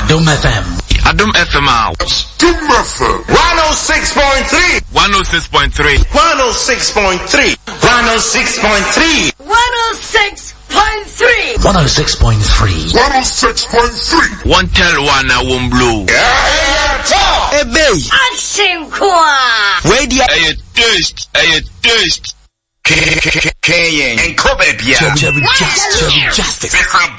Adom FM. Adom FM out. 106.3. 106.3. 106.3. 106.3. 106.3. 106.3. 106.3. One tell one I won't blow. Ebe. Action kwa. Where the taste. and Kobe Bia. Cherry Justice.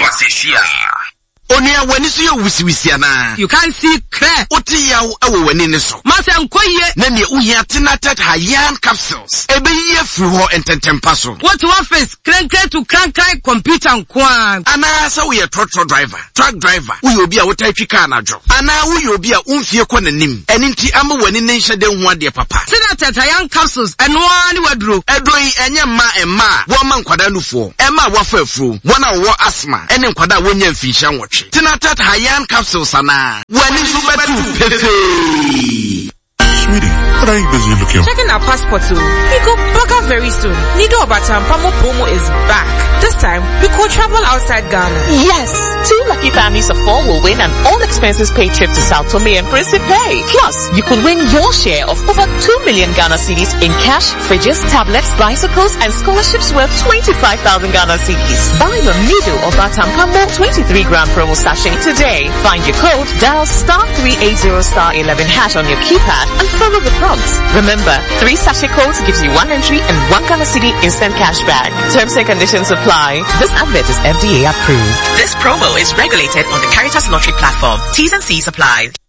Onia wanisu yo wisiana. You can't see clear. Oti ya awo wanini so. Masa nkoye. Nani uhi atinatet hayan capsules. Ebe ye fruho ententempaso. What one face crank to crank computer nkwan. Ana sa uye trotro driver, truck driver. Uye obi a wotaichika anajo. Ana uye obi a umfie kwa nanim. Eninti ama wanini nshade huwadi papa. Tinatet hayan capsules enwani wadro. Edroi enye ma wama nkwada nufuo. Ema wafa fru. Wana uwo asma. Ene nkwada wenye mfisha nwochi. Tinatet hayan capsules ana. Wani subetu pepe. Sweetie, what are you busy looking? Checking our passport too. We go back very soon. Nido Abatam Pamo promo is back. This time, we could travel outside Ghana. Yes! 2 lucky families of 4 will win an all-expenses paid trip to Sao Tome and Principe. Plus, you could win your share of over 2 million Ghana cedis in cash, fridges, tablets, bicycles, and scholarships worth 25,000 Ghana cedis. Buy your Nido Abatam Pamo 23-gram promo sachet today. Find your code, dial *380*11# on your keypad, and follow the prompts. Remember, 3 sachet codes gives you 1 entry and 1 Ghana cedi instant cashback. Terms and conditions apply. This advert is FDA approved. This promo is regulated on the Caritas Lottery platform. T's and C's apply.